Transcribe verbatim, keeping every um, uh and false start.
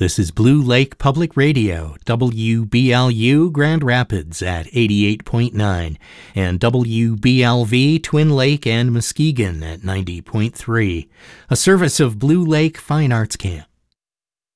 This is Blue Lake Public Radio, W B L U Grand Rapids at eighty-eight point nine, and W B L V Twin Lake and Muskegon at ninety point three, a service of Blue Lake Fine Arts Camp.